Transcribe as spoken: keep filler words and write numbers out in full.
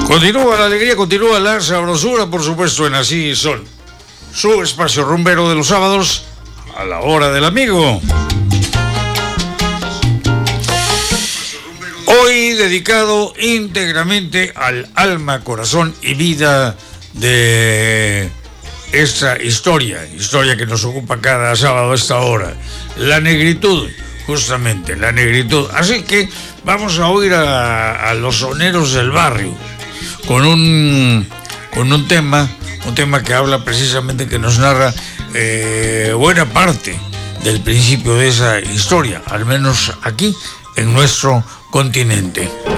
Continúa la alegría, continúa la sabrosura, por supuesto, en Así Son. Su espacio rumbero de los sábados a la hora del amigo. Hoy dedicado íntegramente al alma, corazón y vida de esta historia, historia que nos ocupa cada sábado a esta hora. La negritud, justamente, la negritud. Así que vamos a oír a, a los soneros del barrio con un, con un tema, un tema que habla precisamente, que nos narra eh, buena parte del principio de esa historia, al menos aquí en nuestro continente.